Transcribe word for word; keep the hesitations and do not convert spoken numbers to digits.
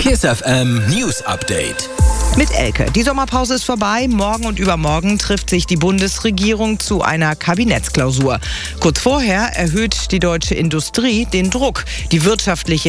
Kiss F M News Update. Mit Elke. Die Sommerpause ist vorbei. Morgen und übermorgen trifft sich die Bundesregierung zu einer Kabinettsklausur. Kurz vorher erhöht die deutsche Industrie den Druck. Die wirtschaftliche